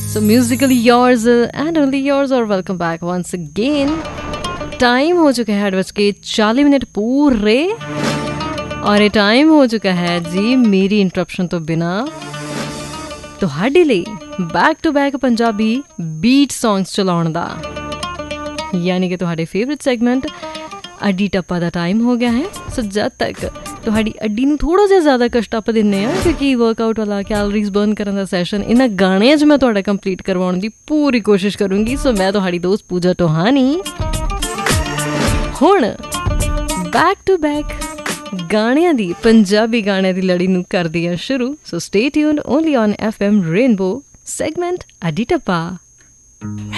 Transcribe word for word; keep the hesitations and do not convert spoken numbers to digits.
So musically yours and only yours, or welcome back once again. Time हो चुका है आठ बज के चालीस मिनट पूरे और ਇਹ टाइम हो चुका है जी मेरी इंटरप्शन तो बिना ਤੁਹਾਡੇ ਲਈ back to back Punjabi beat songs ਚਲਾਉਣ ਦਾ, ਯਾਨੀ ਕਿ ਤੁਹਾਡੇ ਫੇਵਰਿਟ ਸੈਗਮੈਂਟ ਅੱਡੀ ਟੱਪਾ ਦਾ ਟਾਈਮ ਹੋ ਗਿਆ ਹੈ। ਸੋ ਜਦ ਤੱਕ ਤੁਹਾਡੀ ਅੱਡੀ ਨੂੰ ਥੋੜ੍ਹਾ ਜਿਹਾ ਜ਼ਿਆਦਾ ਕਸ਼ਟ ਟੱਪ ਦਿੰਦੇ ਆ, ਕਿਉਂਕਿ ਵਰਕਆਊਟ ਵਾਲਾ ਕੈਲਰੀਜ਼ ਬਰਨ ਕਰਨ ਦਾ ਸੈਸ਼ਨ ਇਹਨਾਂ ਗਾਣਿਆਂ 'ਚ ਮੈਂ ਤੁਹਾਡਾ ਕੰਪਲੀਟ ਕਰਵਾਉਣ ਦੀ ਪੂਰੀ ਕੋਸ਼ਿਸ਼ ਕਰੂੰਗੀ। ਸੋ ਮੈਂ ਤੁਹਾਡੀ ਦੋਸਤ ਪੂਜਾ ਟੋਹਾਨੀ ਹੁਣ ਬੈਕ ਟੂ ਬੈਕ ਗਾਣਿਆਂ ਦੀ ਪੰਜਾਬੀ ਗਾਣਿਆਂ ਦੀ ਲੜੀ ਨੂੰ ਕਰਦੀ ਹਾਂ ਸ਼ੁਰੂ। ਸੋ stay tuned only on F M rainbow segment ਅੱਡੀ ਟੱਪਾ।